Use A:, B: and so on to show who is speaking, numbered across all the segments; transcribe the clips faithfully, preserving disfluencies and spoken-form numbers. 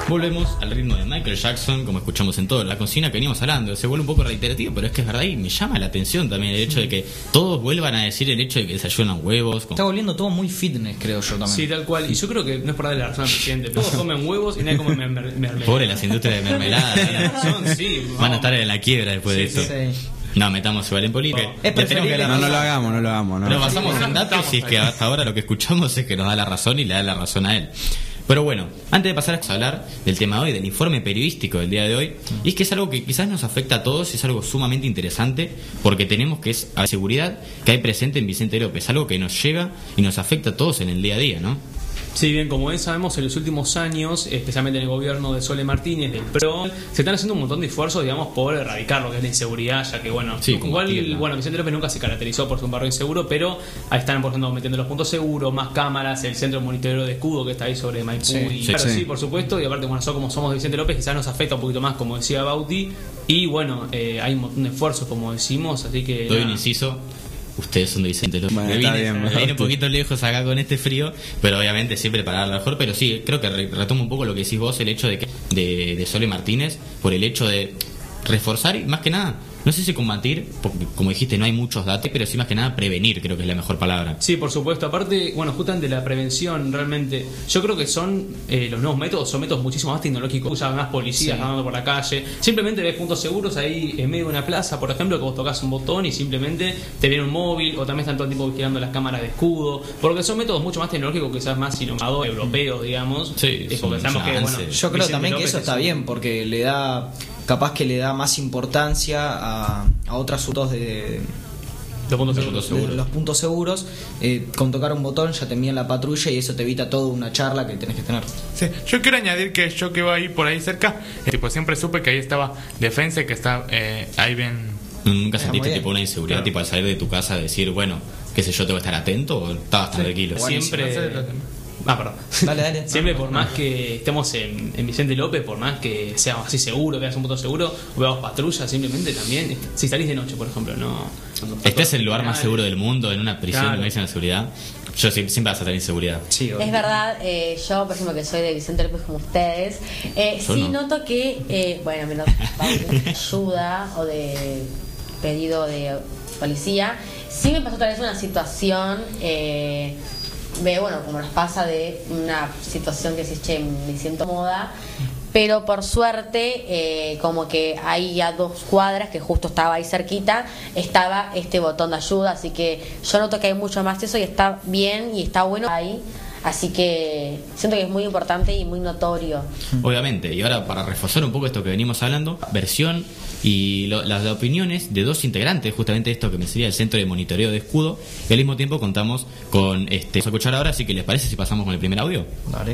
A: Volvemos al ritmo de Michael Jackson, como escuchamos en toda la cocina que veníamos hablando. Se vuelve un poco reiterativo, pero es que es verdad y me llama la atención también el hecho de que todos vuelvan a decir el hecho de que desayunan huevos. Con...
B: Está volviendo todo muy fitness, creo yo también.
C: Sí, tal cual. Y yo creo que no es por darle la razón al presidente. Todos comen huevos y nadie come mer- mer- mermelada.
A: Pobre las industrias de mermelada.
C: Son, sí,
A: Van a estar en la quiebra después
C: Sí,
A: de esto.
B: Sí.
A: No, metamos igual en política.
B: Es preferible-
D: No, no lo hagamos, no lo hagamos. No.
A: Lo basamos en datos y es que hasta ahora lo que escuchamos es que nos da la razón y le da la razón a él. Pero bueno, antes de pasar a hablar del tema de hoy, del informe periodístico del día de hoy, y es que es algo que quizás nos afecta a todos, es algo sumamente interesante, porque tenemos que es la seguridad que hay presente en Vicente López, algo que nos llega y nos afecta a todos en el día a día, ¿no?
C: Sí, bien, como bien sabemos, en los últimos años, especialmente en el gobierno de Sole Martínez, del P R O, se están haciendo un montón de esfuerzos, digamos, por erradicar lo que es la inseguridad, ya que, bueno,
A: Sí,
C: igual,
A: combatirla.
C: bueno, Vicente López nunca se caracterizó por ser un barrio inseguro, pero ahí están, por ejemplo, metiendo los puntos seguros, más cámaras, el centro de monitoreo de escudo que está ahí sobre Maipú.
B: Sí,
C: y,
A: sí,
C: claro,
D: sí.
C: sí, por supuesto, y aparte, bueno, nosotros como somos de Vicente López, quizás nos afecta un poquito más, como decía Bauti, y bueno, eh, hay un montón de esfuerzos, como decimos, así que...
A: Doy un
C: nada.
A: inciso. Ustedes son de Vicente López.
D: Bueno,
A: me
D: está
A: vine,
D: bien,
A: me
D: mejor
A: vine un
D: tú.
A: poquito lejos acá con este frío, pero obviamente siempre para lo mejor. Pero sí, creo que re- retomo un poco lo que decís vos, el hecho de que de, de Sole Martínez, por el hecho de reforzar y más que nada, no sé si combatir, porque como dijiste no hay muchos datos, pero sí más que nada prevenir, creo que es la mejor palabra.
C: Sí, por supuesto. Aparte, bueno, justamente la prevención, realmente, yo creo que son eh, los nuevos métodos, son métodos muchísimo más tecnológicos, usan más policías
B: Sí.
C: andando por la calle. Simplemente ves puntos seguros ahí en medio de una plaza, por ejemplo, que vos tocas un botón y simplemente te viene un móvil, o también están todo el tiempo vigilando las cámaras de escudo, porque son métodos mucho más tecnológicos, quizás más innovadores, europeos, digamos.
A: Sí,
C: es
A: son
C: porque sabemos
A: mucho
C: que, bueno,
A: avance.
B: Yo creo
C: Vicente
B: también que
C: López
B: eso
C: es
B: está
C: un-
B: bien, porque le da, capaz que le da más importancia a, a otros asuntos de,
C: Los puntos
A: Los
C: seguros.
A: puntos
B: de los puntos seguros. Eh, con tocar un botón ya te envían la patrulla y eso te evita toda una charla que tenés que tener.
E: Sí, yo quiero añadir que yo que iba ahí por ahí cerca, eh, tipo siempre supe que ahí estaba defensa y que está eh, ahí bien.
A: ¿Nunca
B: Ah,
A: sentiste
B: muy bien.
A: tipo una inseguridad,
E: Claro.
A: tipo al salir de tu casa decir, bueno, qué sé yo, tengo que estar atento o estabas tan tranquilo?
C: Siempre.
E: No sé, lo que-
C: Ah, perdón.
B: Dale, dale.
C: Siempre, por más que estemos en, en Vicente López, por más que sea así seguro, veas un punto seguro, o veamos patrullas, simplemente también, si salís de noche, por ejemplo, no.
A: Este es el lugar más seguro del mundo, en una prisión,
C: Claro.
A: no dicen la seguridad. Yo siempre, siempre vas a tener inseguridad.
B: Sí,
F: Es verdad, eh, yo por ejemplo que soy de Vicente López como ustedes, eh,
A: Yo
F: sí
A: no.
F: noto que, eh, bueno, menos de ayuda o de pedido de policía, sí me pasó tal vez una situación, eh, de, bueno, como nos pasa de una situación que se che, me siento moda, pero por suerte, eh, como que ahí a dos cuadras, que justo estaba ahí cerquita, estaba este botón de ayuda, así que yo noto que hay mucho más de eso y está bien y está bueno ahí, así que siento que es muy importante y muy notorio.
A: Obviamente, y ahora para reforzar un poco esto que venimos hablando, versión y lo- las opiniones de dos integrantes, justamente esto que me sería el Centro de Monitoreo de Escudo, y al mismo tiempo contamos con este. Vamos a escuchar ahora, así que les parece si pasamos con el primer audio.
B: Dale.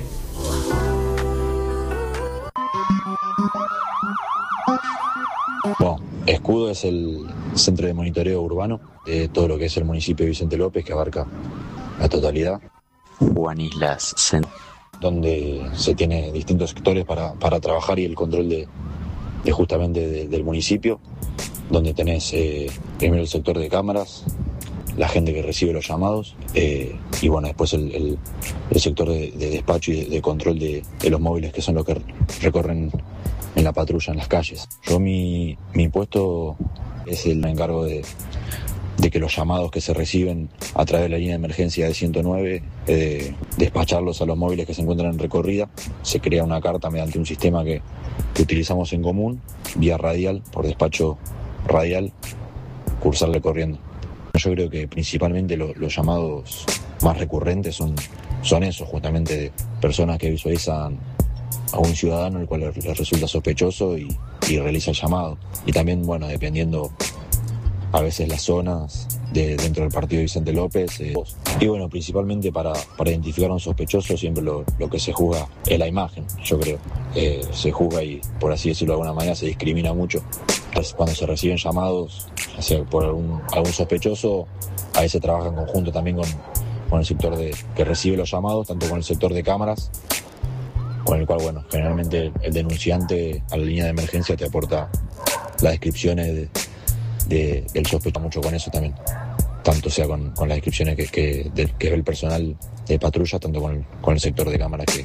G: Bueno, Escudo es el centro de monitoreo urbano de todo lo que es el municipio de Vicente López, que abarca la totalidad,
H: Juan Islas Cent-
G: donde se tiene distintos sectores para, para trabajar y el control de, de justamente de- del municipio, donde tenés eh, primero el sector de cámaras, la gente que recibe los llamados, eh, y bueno, después el, el- el sector de, de despacho y de, de control de, de los móviles, que son los que recorren en la patrulla en las calles. Yo mi, mi puesto es el encargo de, de que los llamados que se reciben a través de la línea de emergencia de ciento nueve, eh, despacharlos a los móviles que se encuentran en recorrida. Se crea una carta mediante un sistema que, que utilizamos en común, vía radial, por despacho radial, cursarle corriendo. Yo creo que principalmente lo- los llamados más recurrentes son, son esos, justamente de personas que visualizan a un ciudadano el cual le, le resulta sospechoso y, y realiza el llamado. Y también, bueno, dependiendo a veces las zonas de, dentro del partido de Vicente López. eh, y bueno, principalmente para, para identificar a un sospechoso siempre lo, lo que se juzga es la imagen, yo creo. Eh, se juzga y, por así decirlo de alguna manera, se discrimina mucho. Entonces, cuando se reciben llamados, ya sea por algún, algún sospechoso, a veces trabaja en conjunto también con, con el sector de, que recibe los llamados, tanto con el sector de cámaras, con el cual, bueno, generalmente el denunciante a la línea de emergencia te aporta las descripciones de, de, del sospechoso, mucho con eso también, tanto sea con, con las descripciones que, que, del- que ve el personal de patrulla, tanto con el, con el sector de cámaras que,